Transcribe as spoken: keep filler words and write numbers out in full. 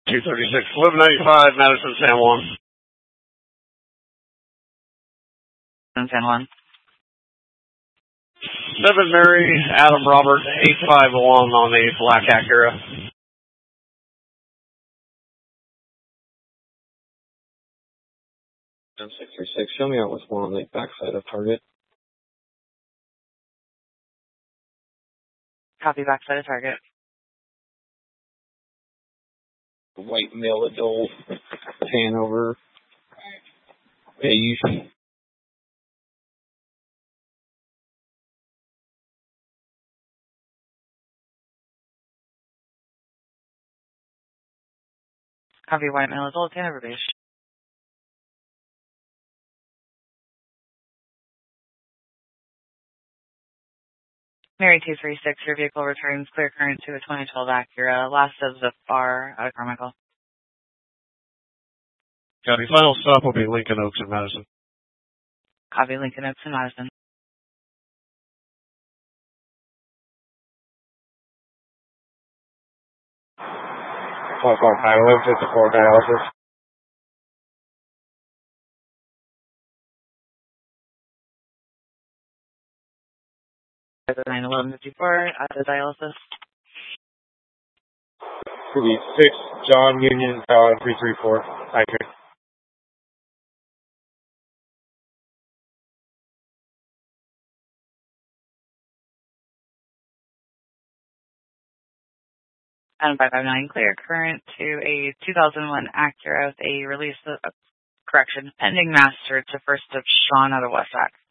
two thirty-six, eleven ninety-five, Madison, San Juan. San Juan. seven Mary, Adam Robert, eight five one on the black Acura. six three six, show me out what's one on the backside of target. Copy, backside of target. White male adult, Hanover. Yeah, you should. Copy, white male adult, Hanover Beach. Mary two three six, your vehicle returns clear current to a twenty twelve Acura. Last of the far out of Carmichael. Copy, final stop will be Lincoln Oaks in Madison. Copy, Lincoln Oaks in Madison. Talk on high eleven fifty-four dialysis. nine eleven fifty-four, at the dialysis. Could be six, John Union, uh, three three four, hydrant. And five five nine, clear current to a two thousand one Acura with a release of, correction, pending master to first of Sean out of Westack.